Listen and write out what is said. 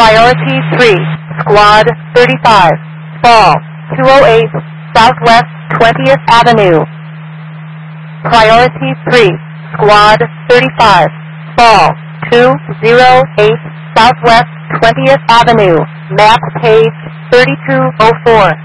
Priority 3, Squad 35, Fall 208 Southwest 20th Avenue. Priority 3, Squad 35, Fall 208 Southwest 20th Avenue, map page 3204.